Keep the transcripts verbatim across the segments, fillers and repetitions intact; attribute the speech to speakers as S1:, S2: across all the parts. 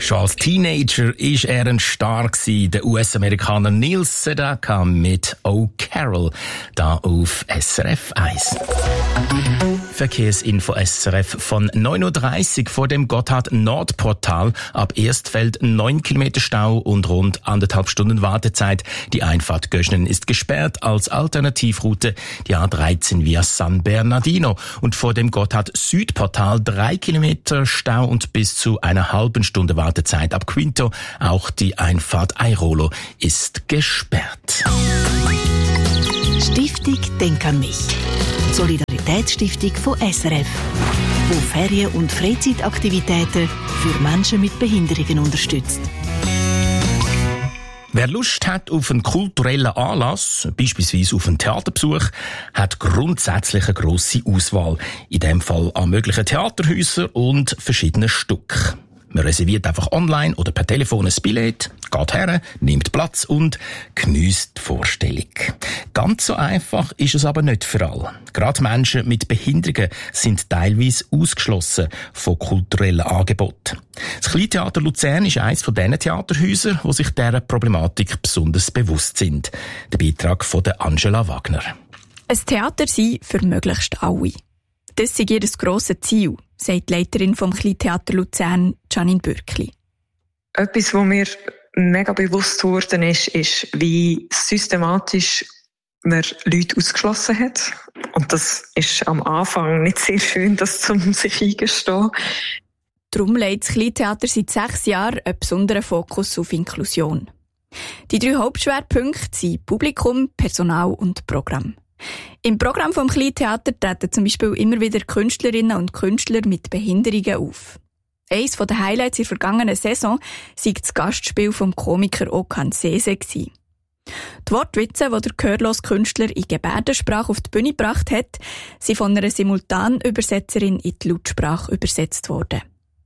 S1: Schon als Teenager war er ein Star gewesen, der U S-Amerikaner Neil Sedaka mit «Oh Carol», da auf S R F eins. Verkehrsinfo S R F von neun Uhr dreißig vor dem Gotthard-Nordportal. Ab Erstfeld neun Kilometer Stau und rund anderthalb Stunden Wartezeit. Die Einfahrt Göschnen ist gesperrt als Alternativroute die A dreizehn via San Bernardino. Und vor dem Gotthard-Südportal drei Kilometer Stau und bis zu einer halben Stunde Wartezeit ab Quinto. Auch die Einfahrt Airolo ist gesperrt.
S2: Stiftung Denk an mich. Solidaritätsstiftung von S R F, die Ferien- und Freizeitaktivitäten für Menschen mit Behinderungen unterstützt.
S1: Wer Lust hat auf einen kulturellen Anlass, beispielsweise auf einen Theaterbesuch, hat grundsätzlich eine grosse Auswahl. In dem Fall an möglichen Theaterhäusern und verschiedenen Stücken. Man reserviert einfach online oder per Telefon ein Billett, geht her, nimmt Platz und geniesst die Vorstellung. Ganz so einfach ist es aber nicht für alle. Gerade Menschen mit Behinderungen sind teilweise ausgeschlossen von kulturellen Angeboten. Das Kleintheater Luzern ist eines von diesen Theaterhäusern, die sich dieser Problematik besonders bewusst sind. Der Beitrag von Angela Wagner.
S3: Ein Theater sein für möglichst alle. Das ist ihr grosses Ziel, sagt die Leiterin vom Kleintheater Luzern, Janine Bürkli.
S4: Etwas, was mir mega bewusst geworden ist, ist, wie systematisch man Leute ausgeschlossen hat. Und das ist am Anfang nicht sehr schön, das zum sich eingestehen.
S3: Darum legt das Kleintheater seit sechs Jahren einen besonderen Fokus auf Inklusion. Die drei Hauptschwerpunkte sind Publikum, Personal und Programm. Im Programm vom Kleintheater treten zum Beispiel immer wieder Künstlerinnen und Künstler mit Behinderungen auf. Eines der Highlights der vergangenen Saison war das Gastspiel vom Komiker Okan Sese. Die Wortwitze, die der gehörlose Künstler in Gebärdensprache auf die Bühne gebracht hat, sind von einer Simultanübersetzerin in die Lautsprache übersetzt worden.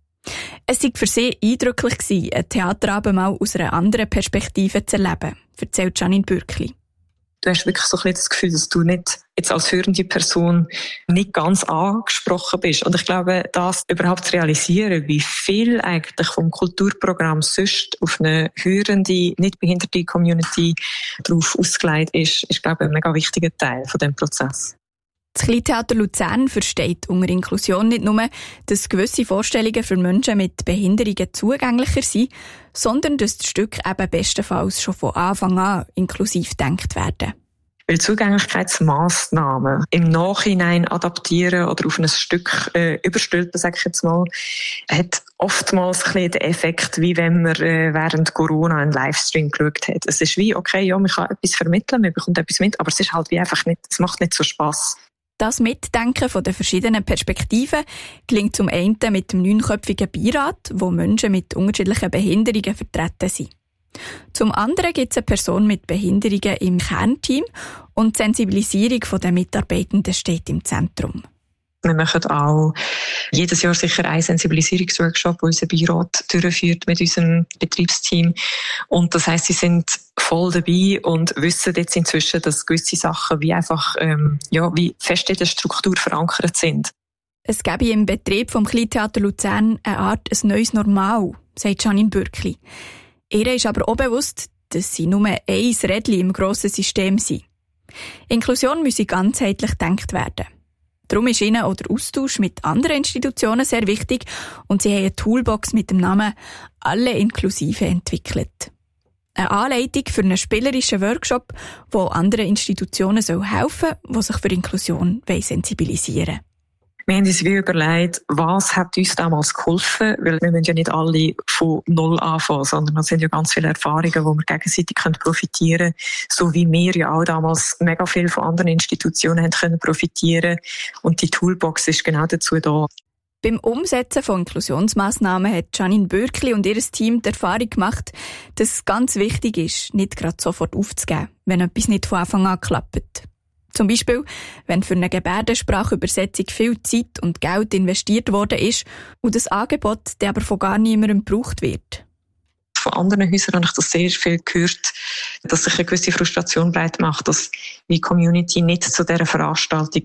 S3: Es war für sie eindrücklich, ein Theaterabend mal aus einer anderen Perspektive zu erleben, erzählt Janine Bürkli.
S4: Du hast wirklich so ein bisschen das Gefühl, dass du nicht jetzt als hörende Person nicht ganz angesprochen bist. Und ich glaube, das überhaupt zu realisieren, wie viel eigentlich vom Kulturprogramm sonst auf eine hörende, nicht behinderte Community drauf ausgelegt ist, ist, glaube ich, ein mega wichtiger Teil von diesem Prozess.
S3: Das Kleintheater Luzern versteht unter Inklusion nicht nur, dass gewisse Vorstellungen für Menschen mit Behinderungen zugänglicher sind, sondern dass die Stücke eben bestenfalls schon von Anfang an inklusiv gedacht werden.
S4: Weil Zugänglichkeitsmassnahmen im Nachhinein adaptieren oder auf ein Stück äh, überstülpen, sage ich jetzt mal, hat oftmals ein bisschen den Effekt, wie wenn man äh, während Corona einen Livestream geschaut hat. Es ist wie, okay, ja, man kann etwas vermitteln, man bekommt etwas mit, aber es ist halt wie einfach nicht, es macht nicht so Spass.
S3: Das Mitdenken von den verschiedenen Perspektiven gelingt zum einen mit dem neunköpfigen Beirat, wo Menschen mit unterschiedlichen Behinderungen vertreten sind. Zum anderen gibt es eine Person mit Behinderungen im Kernteam und die Sensibilisierung der Mitarbeitenden steht im Zentrum.
S4: Wir machen auch jedes Jahr sicher einen Sensibilisierungsworkshop, den unser Beirat durchführt mit unserem Betriebsteam. Und das heisst, sie sind voll dabei und wissen jetzt inzwischen, dass gewisse Sachen wie einfach, ähm, ja, wie fest in der Struktur verankert sind.
S3: Es gäbe im Betrieb vom Kleintheater Luzern eine Art ein neues Normal, sagt Janine Bürkli. Ihr ist aber auch bewusst, dass sie nur ein Rädchen im grossen System sind. Inklusion müsse ganzheitlich gedacht werden. Darum ist ihnen auch der Austausch mit anderen Institutionen sehr wichtig und sie haben eine Toolbox mit dem Namen «Alle Inklusive» entwickelt. Eine Anleitung für einen spielerischen Workshop, der anderen Institutionen helfen soll, die sich für Inklusion sensibilisieren wollen.
S4: Wir haben uns wie überlegt, was hat uns damals geholfen, weil wir müssen ja nicht alle von Null anfangen, sondern es sind ja ganz viele Erfahrungen, die wir gegenseitig profitieren können, so wie wir ja auch damals mega viel von anderen Institutionen haben können profitieren. Und die Toolbox ist genau dazu da.
S3: Beim Umsetzen von Inklusionsmaßnahmen hat Janine Bürkli und ihr Team die Erfahrung gemacht, dass es ganz wichtig ist, nicht gerade sofort aufzugeben, wenn etwas nicht von Anfang an klappt. Zum Beispiel, wenn für eine Gebärdensprachübersetzung viel Zeit und Geld investiert worden ist und das Angebot dann aber von gar niemandem gebraucht wird.
S4: Von anderen Häusern habe ich das sehr viel gehört, dass sich eine gewisse Frustration breit macht, dass die Community nicht zu dieser Veranstaltung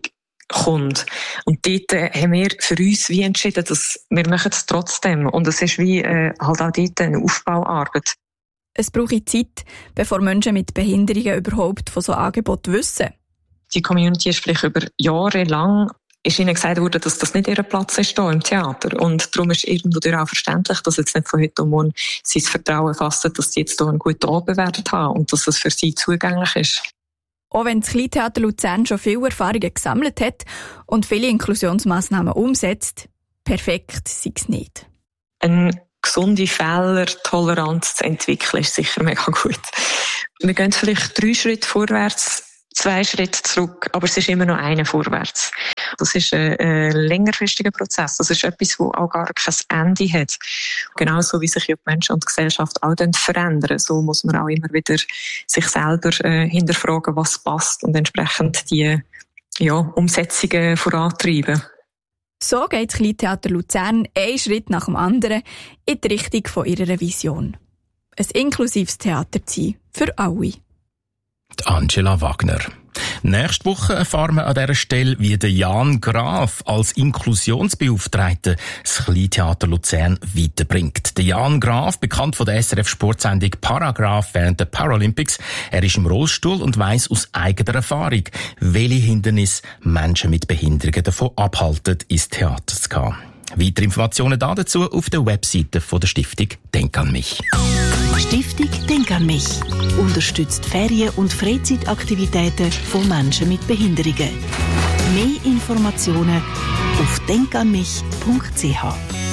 S4: kommt. Und dort äh, haben wir für uns wie entschieden, dass wir machen es trotzdem. Und es ist wie äh, halt auch dort eine Aufbauarbeit.
S3: Es braucht Zeit, bevor Menschen mit Behinderungen überhaupt von so Angeboten wissen.
S4: Die Community ist vielleicht über Jahre lang ist ihnen gesagt worden, dass das nicht ihr Platz ist hier im Theater. Und darum ist irgendwo auch verständlich, dass jetzt nicht von heute um morgen sie das Vertrauen fassen, dass sie jetzt hier einen guten Abend werden haben und dass es für sie zugänglich ist.
S3: Auch wenn das Kleintheater Luzern schon viele Erfahrungen gesammelt hat und viele Inklusionsmaßnahmen umsetzt, perfekt sei es nicht.
S4: Eine gesunde Fehlertoleranz zu entwickeln ist sicher mega gut. Wir gehen vielleicht drei Schritte vorwärts, zwei Schritte zurück, aber es ist immer noch einer vorwärts. Das ist ein, ein längerfristiger Prozess. Das ist etwas, das auch gar kein Ende hat. Genauso wie sich die Menschen und die Gesellschaft auch verändern, so muss man auch immer wieder sich selber äh, hinterfragen, was passt und entsprechend die ja, Umsetzungen vorantreiben.
S3: So geht das Kleintheater Luzern einen Schritt nach dem anderen in die Richtung von ihrer Vision. Ein inklusives Theater zu sein für alle.
S1: Angela Wagner. Nächste Woche erfahren wir an dieser Stelle, wie der Jan Graf als Inklusionsbeauftragter das Kleintheater Luzern weiterbringt. Der Jan Graf, bekannt von der S R F-Sportsendung Paragraph während der Paralympics. Er ist im Rollstuhl und weiss aus eigener Erfahrung, welche Hindernisse Menschen mit Behinderungen davon abhalten, ins Theater zu gehen. Weitere Informationen dazu auf der Webseite von der Stiftung Denk an mich.
S2: Stiftung Denk an mich unterstützt Ferien- und Freizeitaktivitäten von Menschen mit Behinderungen. Mehr Informationen auf denk an mich punkt c h.